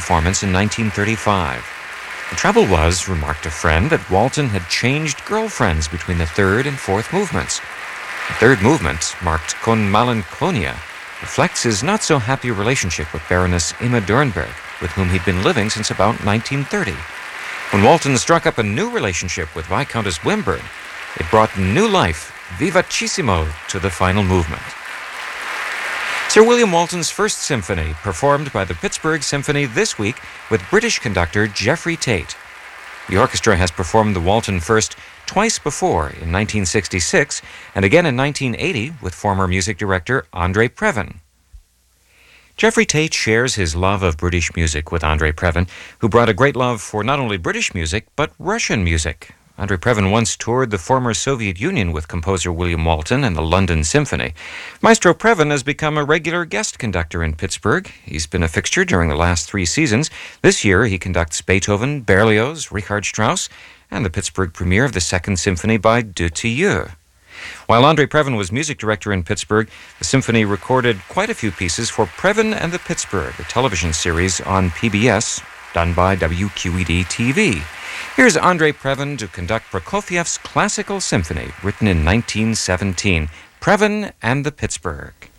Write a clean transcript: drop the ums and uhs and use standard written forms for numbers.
performance in 1935. The trouble was, remarked a friend, that Walton had changed girlfriends between the third and fourth movements. The third movement, marked Con Malinconia, reflects his not-so-happy relationship with Baroness Emma Dornberg, with whom he'd been living since about 1930. When Walton struck up a new relationship with Viscountess Wimburn, it brought new life, vivacissimo, to the final movement. Sir William Walton's First Symphony, performed by the Pittsburgh Symphony this week with British conductor Geoffrey Tate. The orchestra has performed the Walton First twice before, in 1966 and again in 1980 with former music director Andre Previn. Geoffrey Tate shares his love of British music with Andre Previn, who brought a great love for not only British music, but Russian music. Andre Previn once toured the former Soviet Union with composer William Walton and the London Symphony. Maestro Previn has become a regular guest conductor in Pittsburgh. He's been a fixture during the last 3 seasons. This year, he conducts Beethoven, Berlioz, Richard Strauss, and the Pittsburgh premiere of the Second Symphony by Dutilleux. While Andre Previn was music director in Pittsburgh, the symphony recorded quite a few pieces for Previn and the Pittsburgh, a television series on PBS done by WQED-TV. Here's Andre Previn to conduct Prokofiev's Classical Symphony, written in 1917, Previn and the Pittsburgh.